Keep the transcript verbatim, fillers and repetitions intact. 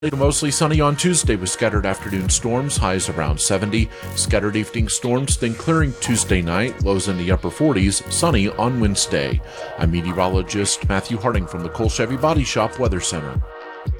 Mostly sunny on Tuesday with scattered afternoon storms, highs around seventy. Scattered evening storms, then clearing Tuesday night, lows in the upper forties, sunny on Wednesday. I'm meteorologist Matthew Harding from the Cole Chevy Body Shop Weather Center.